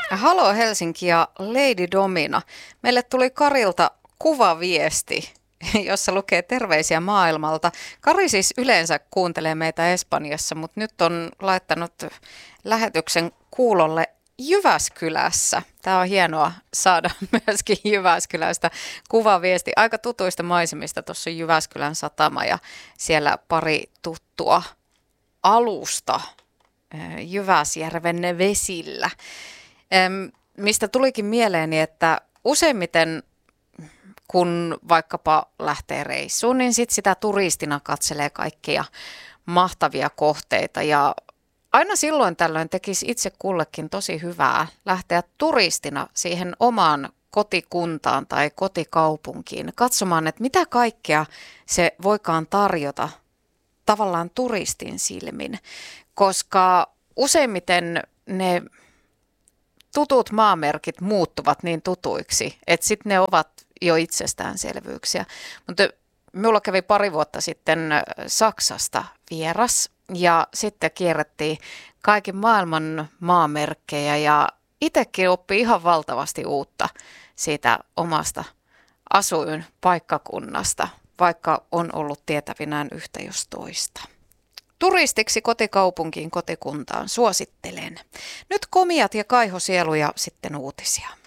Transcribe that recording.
Halo Helsinki ja Lady Domina. Meille tuli Karilta kuvaviesti, jossa lukee terveisiä maailmalta. Kari siis yleensä kuuntelee meitä Espanjassa, mutta nyt on laittanut lähetyksen kuulolle Jyväskylässä. Tämä on hienoa saada myöskin Jyväskylästä kuvaviesti. Aika tutuista maisemista tuossa Jyväskylän satama ja siellä pari tuttua alusta Jyväsjärven vesillä. Mistä tulikin mieleeni, että useimmiten kun vaikkapa lähtee reissuun, niin sit sitä turistina katselee kaikkia mahtavia kohteita ja aina silloin tällöin tekisi itse kullekin tosi hyvää lähteä turistina siihen omaan kotikuntaan tai kotikaupunkiin katsomaan, että mitä kaikkea se voikaan tarjota tavallaan turistin silmin, koska useimmiten ne tutut maamerkit muuttuvat niin tutuiksi, että sitten ne ovat jo itsestäänselvyyksiä. Mutta minulla kävi pari vuotta sitten Saksasta vieras ja sitten kierrettiin kaiken maailman maamerkkejä ja itsekin oppi ihan valtavasti uutta siitä omasta asuinpaikkakunnasta, vaikka on ollut tietävinään yhtä jos toista. Turistiksi kotikaupunkiin kotikuntaan suosittelen. Nyt komiat ja kaihosielu ja sitten uutisia.